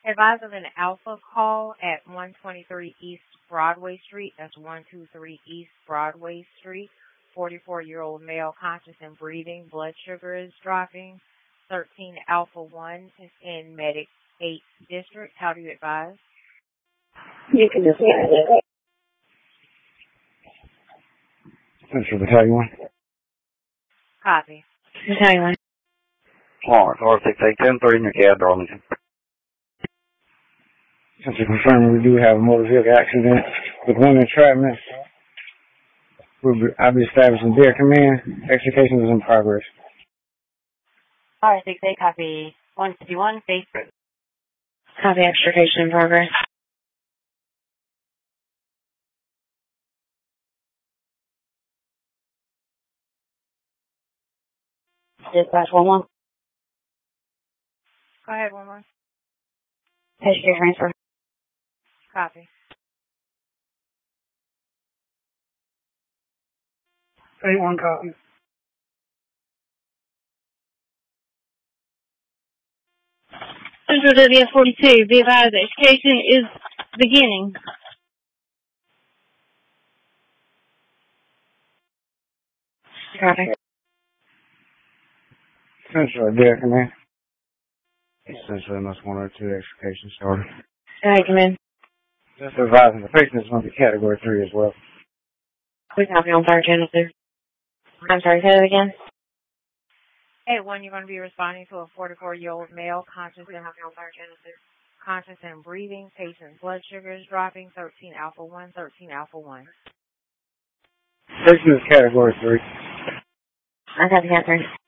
Advise of an alpha call at 123 East Broadway Street. That's 123 East Broadway Street. 44-year-old male, conscious and breathing. Blood sugar is dropping. 13 Alpha 1 is in Medic 8 District. How do you advise? You can just get it. Central Battalion 1. Copy. Battalion 1. Lawrence, R681030 McAd, Darlington. Central confirming we do have a motor vehicle accident with one entrapment. I'll be establishing their command. Extrication is in progress. R68, copy. 151, face. Copy, extrication in progress. Dispatch 1-1. Go ahead, 1-1. Patient care transfer. Copy. 81 copy. Central WF42, be advised that education is beginning. Copy. Central, their command. Essentially, MS 102 extrication started. Go ahead, come in. Just advising the patient is going to be category 3 as well. We copy on fire channel 2. I'm sorry, say that again. Hey, 1, you're going to be responding to a 44-year-old male, conscious and breathing. Patient's blood sugar is dropping. 13 Alpha 1, 13 Alpha 1. Patient is category 3. I copy, Catherine.